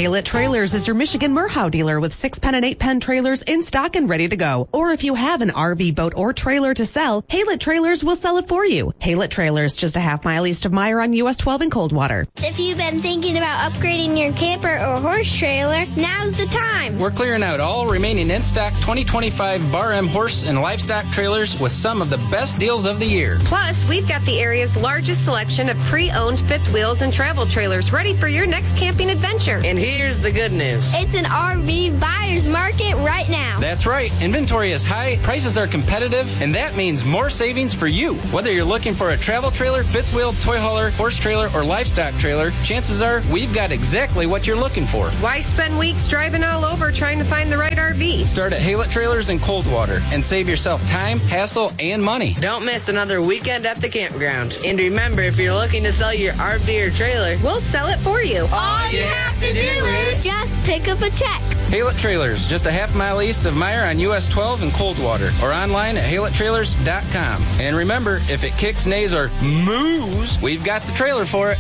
Haylett Trailers is your Michigan Merhow dealer with 6-pen and 8-pen trailers in stock and ready to go. Or if you have an RV, boat, or trailer to sell, Haylett Trailers will sell it for you. Haylett Trailers, just a half-mile east of Meyer on US 12 in Coldwater. If you've been thinking about upgrading your camper or horse trailer, now's the time. We're clearing out all remaining in-stock 2025 Bar M horse and livestock trailers with some of the best deals of the year. Plus, we've got the area's largest selection of pre-owned fifth wheels and travel trailers ready for your next camping adventure. And here's the good news. It's an RV buyer's market right now. That's right. Inventory is high, prices are competitive, and that means more savings for you. Whether you're looking for a travel trailer, fifth wheel, toy hauler, horse trailer, or livestock trailer, chances are we've got exactly what you're looking for. Why spend weeks driving all over trying to find the right RV? Start at Haylett Trailers in Coldwater and save yourself time, hassle, and money. Don't miss another weekend at the campground. And remember, if you're looking to sell your RV or trailer, We'll sell it for you. All you have to do is just pick up a check. Haylett Trailers, just a half-mile east of Meyer on US 12 in Coldwater, or online at HaylettTrailers.com. And remember, if it kicks, neighs, or moos, we've got the trailer for it.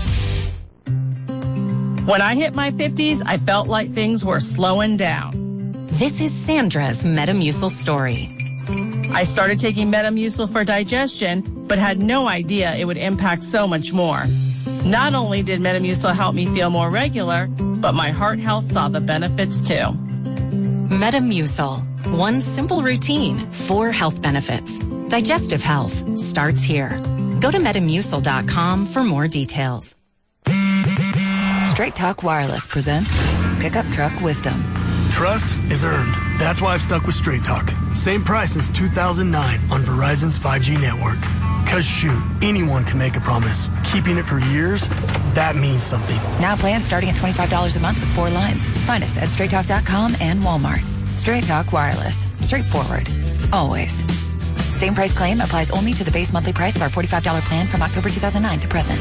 When I hit my 50s, I felt like things were slowing down. This is Sandra's Metamucil story. I started taking Metamucil for digestion, but had no idea it would impact so much more. Not only did Metamucil help me feel more regular, but my heart health saw the benefits too. Metamucil. One simple routine, 4 health benefits. Digestive health starts here. Go to Metamucil.com for more details. Straight Talk Wireless presents Pickup Truck Wisdom. Trust is earned. That's why I've stuck with Straight Talk. Same price since 2009 on Verizon's 5G network. Cause shoot, anyone can make a promise. Keeping it for years, that means something. Now plans starting at $25 a month with 4 lines. Find us at straighttalk.com and Walmart. Straight Talk Wireless. Straightforward. Always. Same price claim applies only to the base monthly price of our $45 plan from October 2009 to present.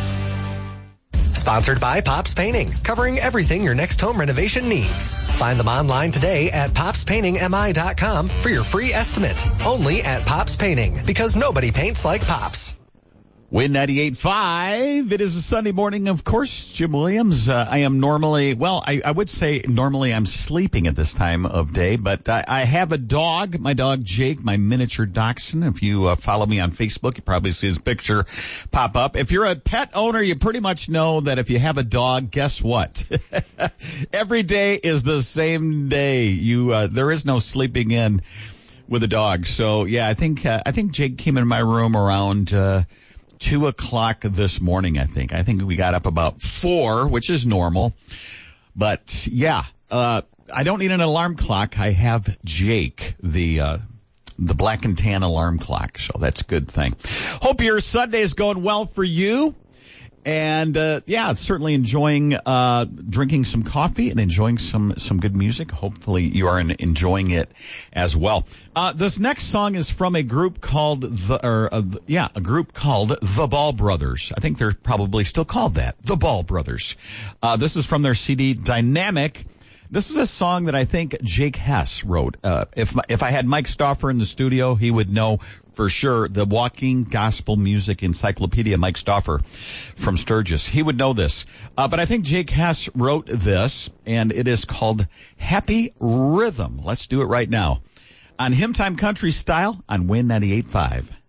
Sponsored by Pops Painting, covering everything your next home renovation needs. Find them online today at popspaintingmi.com for your free estimate. Only at Pops Painting, because nobody paints like Pops. Win 98.5. It is a Sunday morning, of course. Jim Williams. I am normally, I would say normally I'm sleeping at this time of day, but I have a dog, my dog Jake, my miniature dachshund. If you follow me on Facebook, you probably see his picture pop up. If you're a pet owner, you pretty much know that if you have a dog, guess what? Every day is the same day. There is no sleeping in with a dog. So yeah, I think Jake came in my room around, 2 o'clock this morning, I think. I think we got up about 4, which is normal. But yeah, I don't need an alarm clock. I have Jake, the black and tan alarm clock. So that's a good thing. Hope your Sunday is going well for you. And, certainly enjoying, drinking some coffee and enjoying some good music. Hopefully you are enjoying it as well. This next song is from a group called the Ball Brothers. I think they're probably still called that, the Ball Brothers. This is from their CD Dynamic. This is a song that I think Jake Hess wrote. If I had Mike Stauffer in the studio, he would know for sure. The walking gospel music encyclopedia, Mike Stauffer from Sturgis. He would know this. But I think Jake Hess wrote this, and it is called Happy Rhythm. Let's do it right now on Hymn Time Country Style on Win 98.5.